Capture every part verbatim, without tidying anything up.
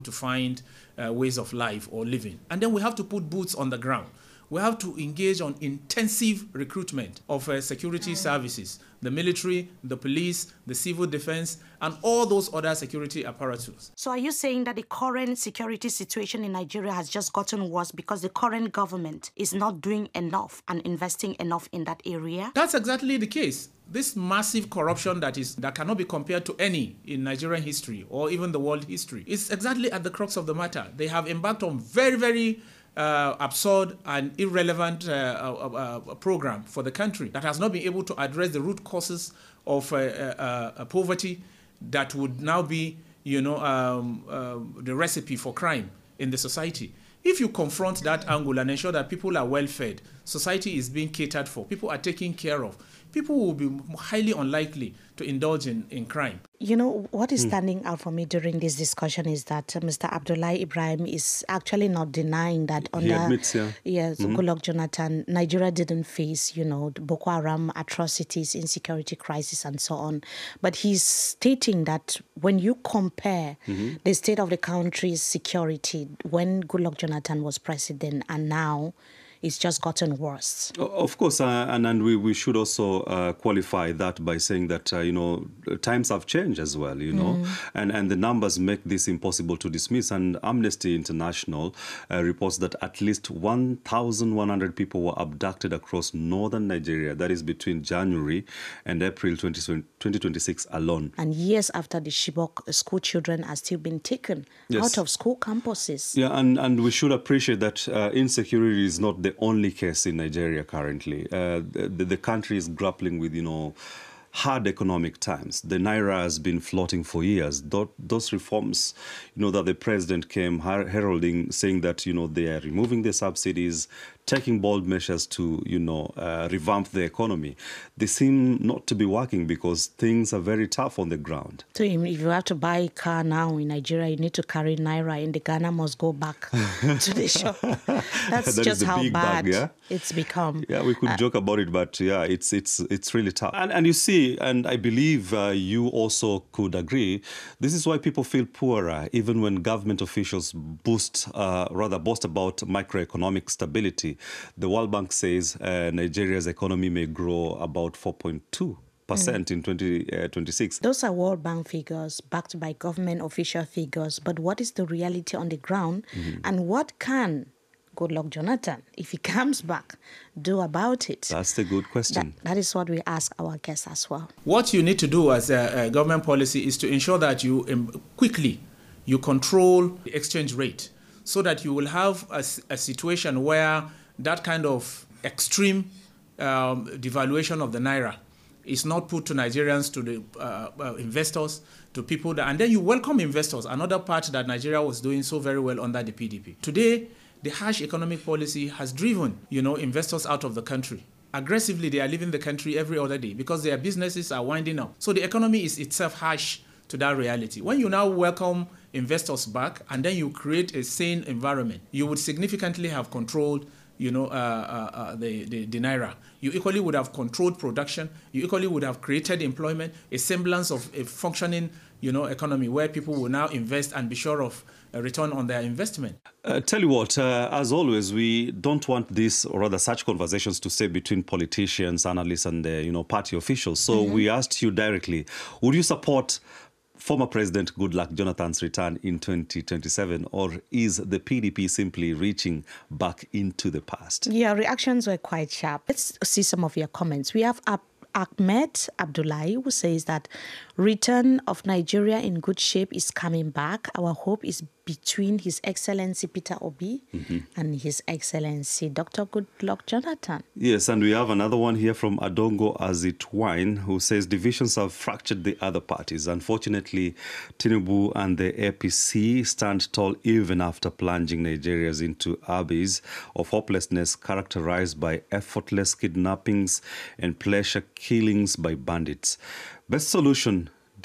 to find uh, ways of life or living. And then we have to put boots on the ground. We have to engage on intensive recruitment of uh, security services, the military, the police, the civil defense, and all those other security apparatus. So are you saying that the current security situation in Nigeria has just gotten worse because the current government is not doing enough and investing enough in that area? That's exactly the case. This massive corruption that is that cannot be compared to any in Nigerian history or even the world history is exactly at the crux of the matter. They have embarked on very, very Uh, absurd and irrelevant uh, uh, uh, program for the country that has not been able to address the root causes of uh, uh, uh, poverty that would now be, you know, um, uh, the recipe for crime in the society. If you confront that angle and ensure that people are well fed, society is being catered for, people are taken care of, people will be highly unlikely to indulge in, in crime. You know, what is standing out for me during this discussion is that uh, Mister Abdullahi Ibrahim is actually not denying that under he admits, yeah. yes, Mm-hmm. Goodluck Jonathan, Nigeria didn't face, you know, the Boko Haram atrocities, insecurity crisis, and so on. But he's stating that when you compare mm-hmm. the state of the country's security when Goodluck Jonathan was president and now, it's just gotten worse. Of course, uh, and, and we, we should also uh, qualify that by saying that, uh, you know, times have changed as well, you know, mm. and, and the numbers make this impossible to dismiss. And Amnesty International uh, reports that at least one thousand one hundred people were abducted across northern Nigeria. That is between January and April twenty twenty-six alone. And years after the Chibok school children are still being taken yes. out of school campuses. Yeah, and, and we should appreciate that uh, insecurity is not the only case in Nigeria currently. Uh, the, the country is grappling with, you know, hard economic times. The Naira has been floating for years. Those reforms, you know, that the president came heralding, saying that, you know, they are removing the subsidies, taking bold measures to, you know, uh, revamp the economy. They seem not to be working because things are very tough on the ground. So if you have to buy a car now in Nigeria, you need to carry Naira and the Ghana must go back to the shop. That's that just how bad bag, yeah? it's become. Yeah, we could uh, joke about it, but yeah, it's it's it's really tough. And, and you see, and I believe uh, you also could agree, this is why people feel poorer, even when government officials boost, uh, rather boast about microeconomic stability. The World Bank says uh, Nigeria's economy may grow about four point two percent mm. in twenty twenty-six. Those are World Bank figures backed by government official figures. But what is the reality on the ground? Mm-hmm. And what can Goodluck Jonathan, if he comes back, do about it? That's the good question. That, that is what we ask our guests as well. What you need to do as a, a government policy is to ensure that you um, quickly you control the exchange rate so that you will have a, a situation where that kind of extreme um, devaluation of the Naira is not put to Nigerians, to the uh, uh, investors, to people. That, and then you welcome investors, another part that Nigeria was doing so very well under the P D P. Today, the harsh economic policy has driven, you know, investors out of the country. Aggressively, they are leaving the country every other day because their businesses are winding up. So the economy is itself harsh to that reality. When you now welcome investors back and then you create a sane environment, you would significantly have controlled you know, uh, uh, uh, the, the, the Naira. You equally would have controlled production. You equally would have created employment, a semblance of a functioning, you know, economy where people will now invest and be sure of a return on their investment. Uh, tell you what, uh, as always, we don't want this, or rather such conversations to stay between politicians, analysts, and, uh, you know, party officials. So mm-hmm. we asked you directly, would you support former President Goodluck Jonathan's return in twenty twenty-seven, or is the P D P simply reaching back into the past? Yeah, reactions were quite sharp. Let's see some of your comments. We have up Ahmed Abdullahi, who says that return of Nigeria in good shape is coming back. Our hope is between His Excellency Peter Obi mm-hmm. and His Excellency Doctor Goodluck Jonathan. Yes, and we have another one here from Adongo Azitwine, who says divisions have fractured the other parties. Unfortunately, Tinubu and the A P C stand tall even after plunging Nigerians into abyss of hopelessness characterized by effortless kidnappings and pleasure killings by bandits. Best solution,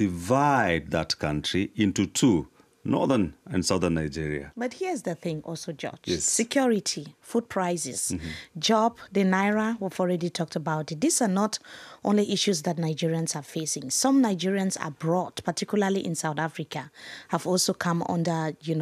divide that country into two, northern and southern Nigeria. But here's the thing also, George. Yes. Security, food prices, mm-hmm. job, the Naira, we've already talked about it. These are not only issues that Nigerians are facing. Some Nigerians abroad, particularly in South Africa, have also come under, you know,